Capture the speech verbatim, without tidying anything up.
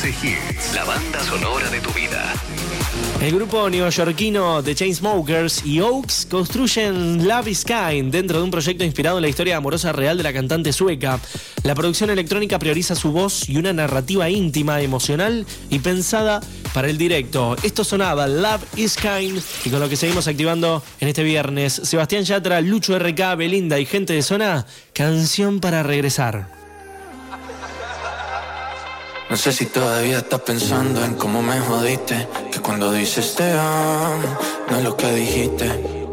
once Hits, la banda sonora de tu vida. El grupo neoyorquino The Chainsmokers y Oaks construyen Love is Kind dentro de un proyecto inspirado en la historia amorosa real de la cantante sueca. La producción electrónica prioriza su voz y una narrativa íntima, emocional y pensada para el directo. Esto sonaba Love is Kind y con lo que seguimos activando en este viernes, Sebastián Yatra, Lucho R K, Belinda y gente de zona, Canción para regresar. No sé si todavía estás pensando en cómo me jodiste, que cuando dices te amo, no es lo que dijiste.